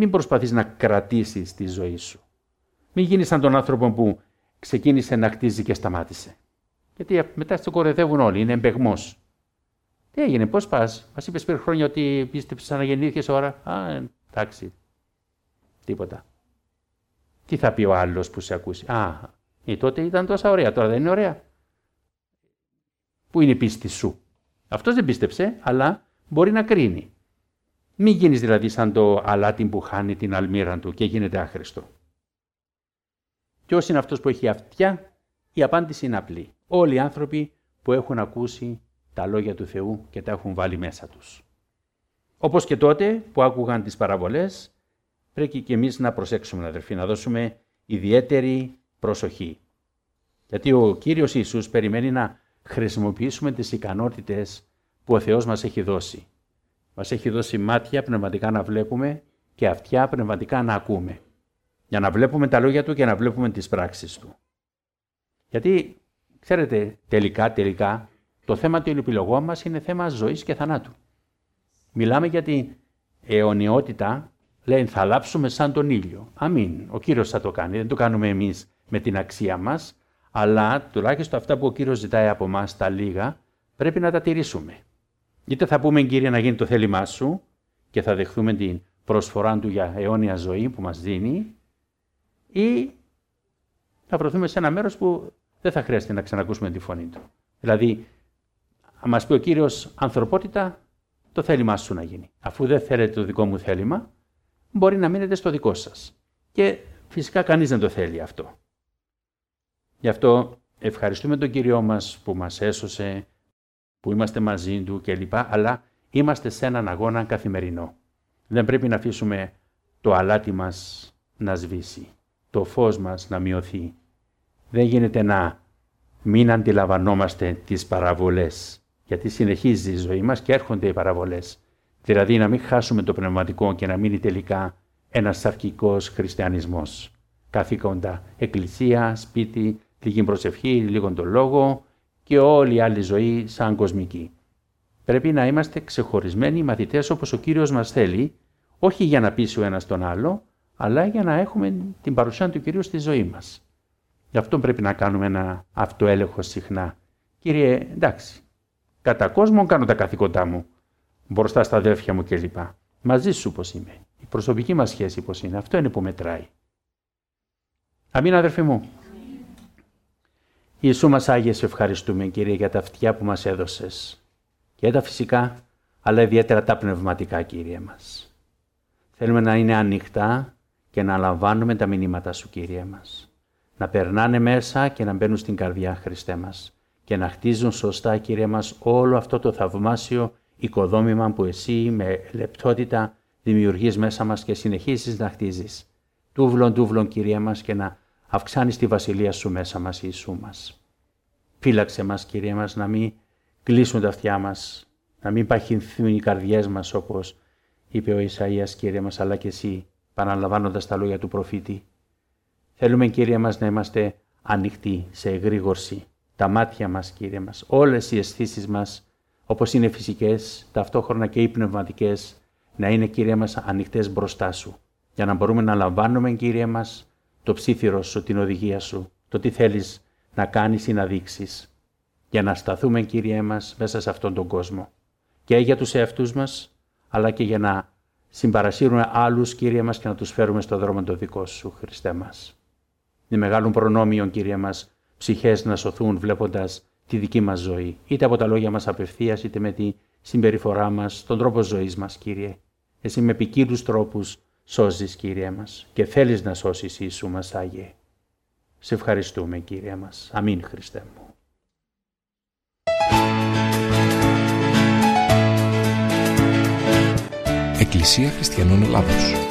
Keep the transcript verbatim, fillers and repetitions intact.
μην προσπαθείς να κρατήσεις τη ζωή σου. Μην γίνεις σαν τον άνθρωπο που ξεκίνησε να χτίζει και σταμάτησε. Γιατί μετά στο κοροϊδεύουν όλοι, είναι εμπεγμός. Τι έγινε, πώς πας? Μας είπες πριν χρόνια ότι πίστεψες αναγεννήθηκες ώρα. Α, εντάξει. Τίποτα. Τι θα πει ο άλλος που σε ακούσει? Α, ή τότε ήταν τόσα ωραία, τώρα δεν είναι ωραία. Πού είναι η πίστη σου? Αυτός δεν πίστεψε, αλλά μπορεί να κρίνει. Μην γίνεις δηλαδή σαν το αλάτι που χάνει την αλμύρα του και γίνεται άχρηστο. Ποιος είναι αυτός που έχει αυτιά? Η απάντηση είναι απλή. Όλοι οι άνθρωποι που έχουν ακούσει τα λόγια του Θεού και τα έχουν βάλει μέσα τους. Όπως και τότε που άκουγαν τις παραβολές, πρέπει και εμείς να προσέξουμε, αδερφοί, να δώσουμε ιδιαίτερη προσοχή. Γιατί ο Κύριος Ιησούς περιμένει να χρησιμοποιήσουμε τις ικανότητες που ο Θεός μας έχει δώσει. Μας έχει δώσει μάτια πνευματικά να βλέπουμε και αυτιά πνευματικά να ακούμε. Για να βλέπουμε τα λόγια Του και να βλέπουμε τις πράξεις Του. Γιατί, ξέρετε, τελικά, τελικά, το θέμα των επιλογών μας είναι θέμα ζωής και θανάτου. Μιλάμε για την αιωνιότητα, λέει θα λάψουμε σαν τον ήλιο. Αμήν. Ο Κύριος θα το κάνει, δεν το κάνουμε εμείς με την αξία μας, αλλά τουλάχιστον αυτά που ο Κύριος ζητάει από εμάς τα λίγα, πρέπει να τα τηρήσουμε. Είτε θα πούμε, Κύριε, να γίνει το θέλημά Σου και θα δεχθούμε την προσφορά Του για αιώνια ζωή που μας δίνει, ή θα βρεθούμε σε ένα μέρος που δεν θα χρειάζεται να ξανακούσουμε τη φωνή Του. Δηλαδή, αν μας πει ο Κύριος ανθρωπότητα, το θέλημά Σου να γίνει. Αφού δεν θέλετε το δικό μου θέλημα, μπορεί να μείνετε στο δικό σας. Και φυσικά κανείς δεν το θέλει αυτό. Γι' αυτό ευχαριστούμε τον Κύριό μας που μας έσωσε, που είμαστε μαζί Του κλπ. Αλλά είμαστε σε έναν αγώνα καθημερινό. Δεν πρέπει να αφήσουμε το αλάτι μας να σβήσει, το φως μας να μειωθεί. Δεν γίνεται να μην αντιλαμβανόμαστε τις παραβολές, γιατί συνεχίζει η ζωή μας και έρχονται οι παραβολές. Δηλαδή να μην χάσουμε το πνευματικό και να μείνει τελικά ένας σαρκικός χριστιανισμός. Καθήκοντα, εκκλησία, σπίτι, λίγη προσευχή, λίγο τον λόγο και όλη η άλλη ζωή σαν κοσμική. Πρέπει να είμαστε ξεχωρισμένοι μαθητές όπως ο Κύριος μας θέλει, όχι για να πείσει ο ένας τον άλλο, αλλά για να έχουμε την παρουσία του Κυρίου στη ζωή μας. Γι' αυτό πρέπει να κάνουμε ένα αυτοέλεγχο συχνά. Κύριε, εντάξει, κατά κόσμο κάνω τα καθήκοντά μου, μπροστά στα αδέρφια μου κλπ. Μαζί Σου πώς είμαι, η προσωπική μας σχέση πώς είναι, αυτό είναι που μετράει. Αμήν, αδερφοί μου. Ιησού μας Άγιε, σε ευχαριστούμε, Κύριε, για τα αυτιά που μας έδωσες. Και τα φυσικά, αλλά ιδιαίτερα τα πνευματικά, Κύριε μας. Θέλουμε να είναι ανοιχτά και να λαμβάνουμε τα μηνύματα Σου, Κύριε μας. Να περνάνε μέσα και να μπαίνουν στην καρδιά, Χριστέ μας. Και να χτίζουν σωστά, Κύριε μας, όλο αυτό το θαυμάσιο οικοδόμημα που Εσύ με λεπτότητα δημιουργείς μέσα μας και συνεχίζεις να χτίζεις. Τούβλον, τούβλον, Κύριε μας, και να αυξάνεις τη βασιλεία Σου μέσα μας, Ιησού μας. Φύλαξε μας, Κύριε μας, να μην κλείσουν τα αυτιά μας, να μην παχυνθούν οι καρδιές μας, όπως είπε ο Ισαΐας, Κύριε μας, αλλά και Εσύ, παραλαμβάνοντας τα λόγια του προφήτη. Θέλουμε, Κύριε μας, να είμαστε ανοιχτοί σε εγρήγορση. Τα μάτια μας, Κύριε μας, όλες οι αισθήσεις μας, όπως είναι φυσικές, ταυτόχρονα και οι πνευματικές, να είναι, Κύριε μας, ανοιχτές μπροστά Σου, για να μπορούμε να λαμβάνουμε, Κύριε μας, το ψήθυρο Σου, την οδηγία Σου, το τι θέλεις να κάνεις ή να δείξεις, για να σταθούμε, Κύριε μας, μέσα σε αυτόν τον κόσμο. Και για τους εαυτούς μας, αλλά και για να συμπαρασύρουμε άλλους, Κύριε μας, και να τους φέρουμε στον δρόμο το δικό Σου, Χριστέ μας. Είναι μεγάλων προνόμιων, Κύριε μας, ψυχές να σωθούν βλέποντας τη δική μας ζωή, είτε από τα λόγια μας απευθείας, είτε με τη συμπεριφορά μας, τον τρόπο ζωής μας, Κύριε. Εσύ με ποικίλους τρόπους σώζεις, Κύριε μας, και θέλεις να σώσεις, Ιησού μας Άγιε. Σε ευχαριστούμε, Κύριε μας. Αμήν, Χριστέ μου. Εκκλησία Χριστιανών Ελλάδος.